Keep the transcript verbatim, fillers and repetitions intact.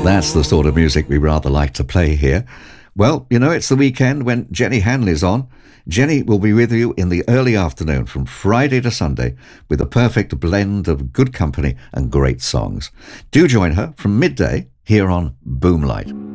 That's the sort of music we rather like to play here. Well, you know, it's the weekend when Jenny Hanley's on. Jenny will be with you in the early afternoon from Friday to Sunday with a perfect blend of good company and great songs. Do join her from midday here on Boomlight.